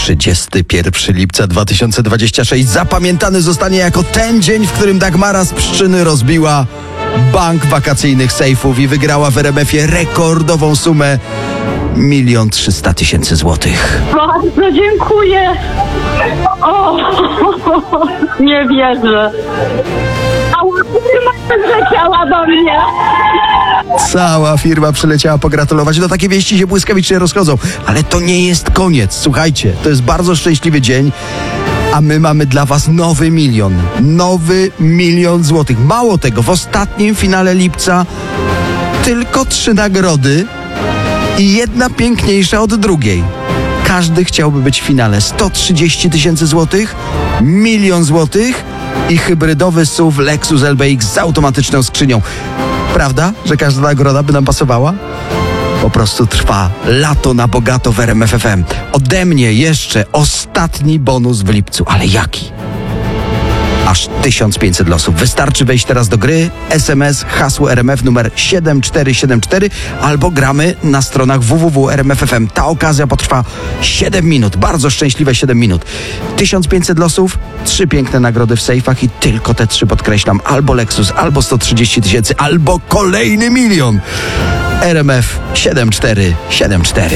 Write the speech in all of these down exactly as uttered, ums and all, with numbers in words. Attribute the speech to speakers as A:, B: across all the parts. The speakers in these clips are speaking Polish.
A: trzydziestego pierwszego lipca dwa tysiące dwudziestego szóstego zapamiętany zostanie jako ten dzień, w którym Dagmara z Pszczyny rozbiła bank wakacyjnych sejfów i wygrała w R M F ie rekordową sumę milion trzysta tysięcy złotych.
B: Bardzo dziękuję. O, nie wierzę. A firma zleciała do mnie.
A: Cała firma przyleciała pogratulować. No takie wieści się błyskawicznie rozchodzą. Ale to nie jest koniec. Słuchajcie, to jest bardzo szczęśliwy dzień, a my mamy dla was nowy milion. Nowy milion złotych. Mało tego, w ostatnim finale lipca tylko trzy nagrody i jedna piękniejsza od drugiej. Każdy chciałby być w finale. sto trzydzieści tysięcy złotych, milion złotych i hybrydowy S U V Lexus L B X z automatyczną skrzynią. Prawda, że każda nagroda by nam pasowała? Po prostu trwa lato na bogato w R M F F M. Ode mnie jeszcze ostatni bonus w lipcu. Ale jaki? Aż tysiąc pięćset losów. Wystarczy wejść teraz do gry, S M S, hasło R M F numer siedem cztery siedem cztery albo gramy na stronach w w w kropka r m f f m. Ta okazja potrwa siedem minut. Bardzo szczęśliwe siedem minut. tysiąc pięćset losów, trzy piękne nagrody w sejfach i tylko te trzy podkreślam. Albo Lexus, albo sto trzydzieści tysięcy, albo kolejny milion. R M F siedem cztery siedem cztery.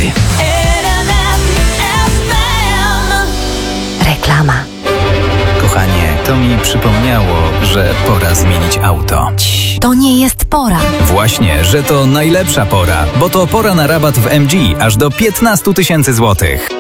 C: Reklama.
D: Kochanie, to mi przypomniało, że pora zmienić auto.
C: To nie jest pora.
D: Właśnie, że to najlepsza pora, bo to pora na rabat w M G aż do piętnaście tysięcy złotych.